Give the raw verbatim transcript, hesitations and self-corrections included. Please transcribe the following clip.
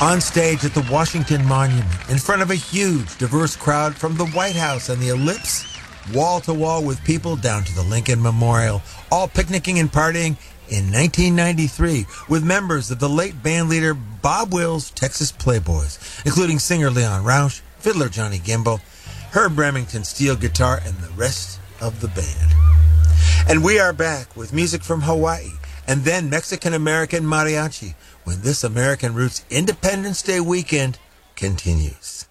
On stage at the Washington Monument, in front of a huge, diverse crowd from the White House and the Ellipse, wall to wall with people down to the Lincoln Memorial, all picnicking and partying in nineteen ninety-three with members of the late band leader Bob Wills' Texas Playboys, including singer Leon Rausch, fiddler Johnny Gimble, Herb Remington steel guitar, and the rest of the band. And we are back with music from Hawaii and then Mexican-American mariachi when this American Roots Independence Day weekend continues.